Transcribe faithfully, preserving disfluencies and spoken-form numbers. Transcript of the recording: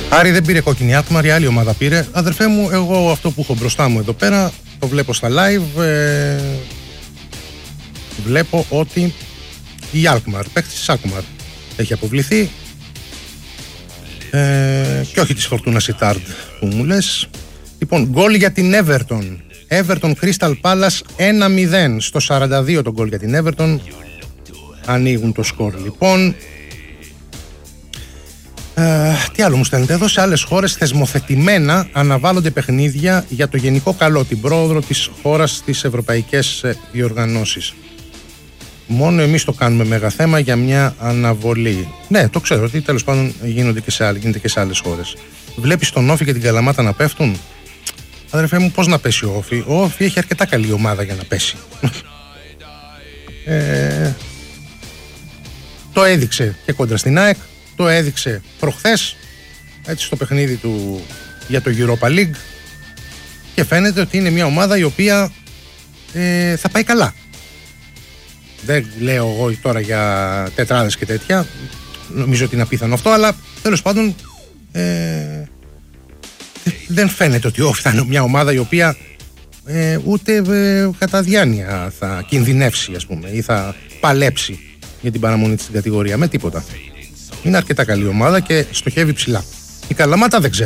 Άρη δεν πήρε κόκκινη Alkmaar, η άλλη ομάδα πήρε. Αδερφέ μου, εγώ αυτό που έχω μπροστά μου εδώ πέρα, το βλέπω στα live, ε, βλέπω ότι η Alkmaar, παίκτης της Alkmaar, έχει αποβληθεί ε, και όχι της Φορτούνας Ιτάρντ που μου λες. Λοιπόν, γκολ για την Everton. Everton Crystal Palace ένα μηδέν στο σαράντα δύο το γκολ για την Everton. Ανοίγουν το σκορ λοιπόν. Ε, τι άλλο μου στέλνετε εδώ? Σε άλλες χώρες θεσμοθετημένα αναβάλλονται παιχνίδια για το γενικό καλό, την πρόοδο της χώρας στις ευρωπαϊκές διοργανώσεις. Μόνο εμείς το κάνουμε μέγα θέμα για μια αναβολή. Ναι, το ξέρω ότι τέλος πάντων γίνονται και σε άλλες, γίνεται και σε άλλες χώρες. Βλέπεις τον Όφη και την Καλαμάτα να πέφτουν? Αδερφέ μου, πώς να πέσει ο Όφη? Ο Όφη έχει αρκετά καλή ομάδα για να πέσει. ε, το έδειξε και κόντρα στην ΑΕΚ. Το έδειξε προχθές, έτσι, στο παιχνίδι του για το Europa League, και φαίνεται ότι είναι μια ομάδα η οποία ε, θα πάει καλά. Δεν λέω εγώ τώρα για τετράδες και τέτοια, νομίζω ότι είναι απίθανο αυτό, αλλά τέλος πάντων ε, δεν φαίνεται ότι όχι θα είναι μια ομάδα η οποία ε, ούτε ε, κατά διάνοια θα κινδυνεύσει, ας πούμε, ή θα παλέψει για την παραμονή της στην κατηγορία, με τίποτα. Είναι αρκετά καλή ομάδα και στοχεύει ψηλά. Η Καλαμάτα δεν ξέρω.